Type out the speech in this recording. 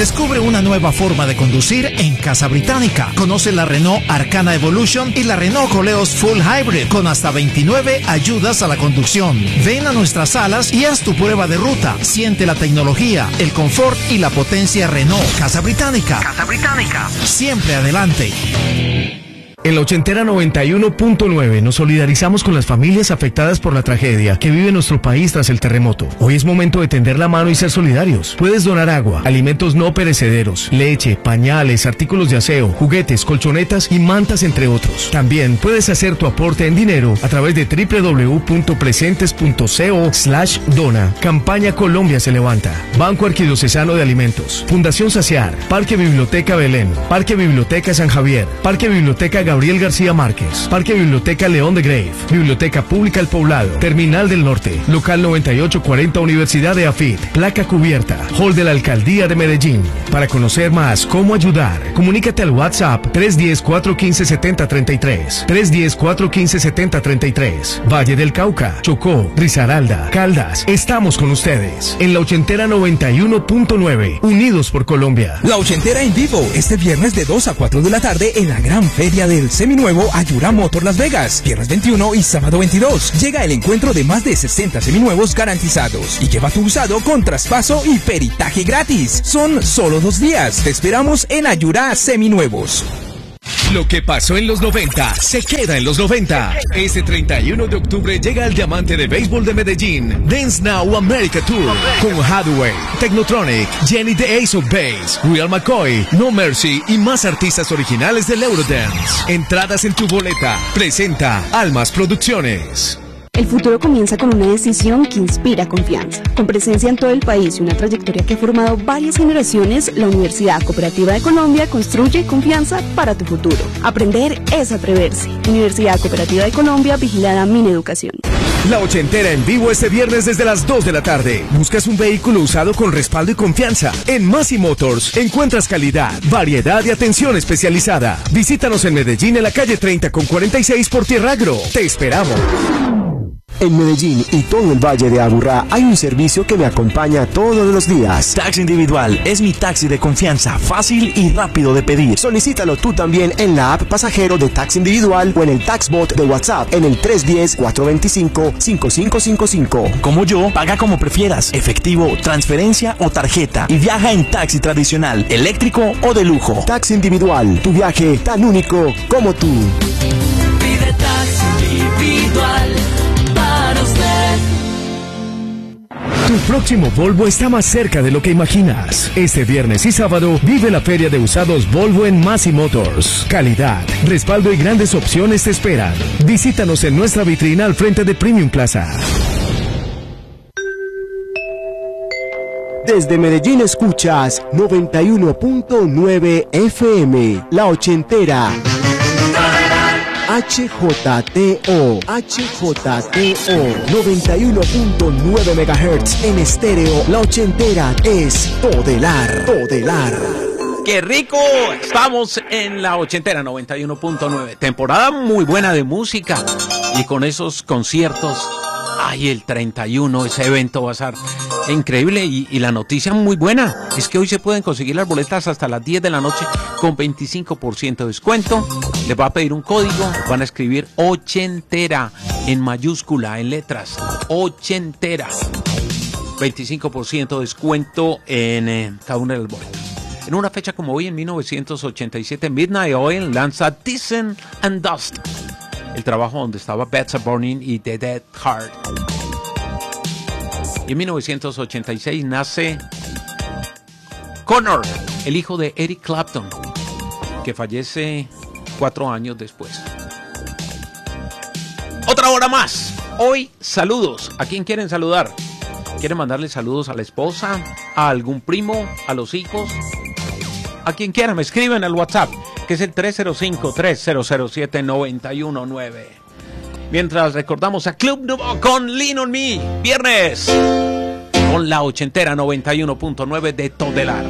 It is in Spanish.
Descubre una nueva forma de conducir en Casa Británica. Conoce la Renault Arcana Evolution y la Renault Koleos Full Hybrid con hasta 29 ayudas a la conducción. Ven a nuestras salas y haz tu prueba de ruta. Siente la tecnología, el confort y la potencia Renault. Casa Británica. Casa Británica. Siempre adelante. En la ochentera 91.9 nos solidarizamos con las familias afectadas por la tragedia que vive nuestro país tras el terremoto. Hoy es momento de tender la mano y ser solidarios. Puedes donar agua, alimentos no perecederos, leche, pañales, artículos de aseo, juguetes, colchonetas y mantas, entre otros. También puedes hacer tu aporte en dinero a través de www.presentes.co/dona. Campaña Colombia se levanta. Banco Arquidiocesano de Alimentos. Fundación Saciar. Parque Biblioteca Belén. Parque Biblioteca San Javier. Parque Biblioteca Gabriel García Márquez, Parque Biblioteca León de Grave, Biblioteca Pública El Poblado, Terminal del Norte, Local 9840 Universidad de AFIT, Placa Cubierta, Hall de la Alcaldía de Medellín. Para conocer más cómo ayudar, comunícate al WhatsApp 310-415-7033, 310-415-7033. Valle del Cauca, Chocó, Risaralda, Caldas, estamos con ustedes. En la ochentera 91.9, unidos por Colombia. La ochentera en vivo, este viernes de 2 a 4 de la tarde en la gran feria del seminuevo Ayura Motor Las Vegas, viernes 21 y sábado 22. Llega el encuentro de más de 60 seminuevos garantizados y lleva tu usado con traspaso y peritaje gratis. Son solo 2 días. Te esperamos en Ayura Seminuevos. Lo que pasó en los 90 se queda en los 90. Este 31 de octubre llega el diamante de béisbol de Medellín, Dance Now America Tour, con Hathaway, Technotronic, Jenny the Ace of Base, Real McCoy, No Mercy y más artistas originales del Eurodance. Entradas en tu boleta. Presenta Almas Producciones. El futuro comienza con una decisión que inspira confianza. Con presencia en todo el país y una trayectoria que ha formado varias generaciones, la Universidad Cooperativa de Colombia construye confianza para tu futuro. Aprender es atreverse. Universidad Cooperativa de Colombia, vigilada Mineducación. La ochentera en vivo este viernes desde las 2 de la tarde. ¿Buscas un vehículo usado con respaldo y confianza? En Massey Motors encuentras calidad, variedad y atención especializada. Visítanos en Medellín en la calle 30 con 46 por Tierra Agro. Te esperamos. En Medellín y todo el Valle de Aburrá hay un servicio que me acompaña todos los días. Taxi Individual es mi taxi de confianza, fácil y rápido de pedir. Solicítalo tú también en la app pasajero de Taxi Individual o en el Taxbot de WhatsApp en el 310-425-5555. Como yo, paga como prefieras, efectivo, transferencia o tarjeta, y viaja en taxi tradicional, eléctrico o de lujo. Taxi Individual, tu viaje tan único como tú. Pide Taxi Individual. Tu próximo Volvo está más cerca de lo que imaginas. Este viernes y sábado vive la feria de usados Volvo en Massey Motors. Calidad, respaldo y grandes opciones te esperan. Visítanos en nuestra vitrina al frente de Premium Plaza. Desde Medellín escuchas 91.9 FM, La Ochentera. HJTO 91.9 MHz en estéreo. La ochentera es Todelar. ¡Qué rico! Estamos en la ochentera 91.9. Temporada muy buena de música. Y con esos conciertos, ay, el 31, ese evento va a ser increíble. Y la noticia muy buena es que hoy se pueden conseguir las boletas hasta las 10 de la noche con 25% de descuento. Les va a pedir un código, van a escribir ochentera en mayúscula, en letras, ochentera. 25% de descuento en cada una de las boletas. En una fecha como hoy, en 1987, Midnight Oil lanza Descent and Dust, el trabajo donde estaba Beds Are Burning y The Dead Heart. Y en 1986 nace Connor, el hijo de Eric Clapton, que fallece 4 años después. Otra hora más. Hoy, saludos. ¿A quién quieren saludar? ¿Quieren mandarle saludos a la esposa, a algún primo, a los hijos? A quien quiera, me escriben al WhatsApp, que es el 305-3007-919. Mientras recordamos a Club Nouveau con Lean on Me, viernes, con la ochentera 91.9 de Todelar.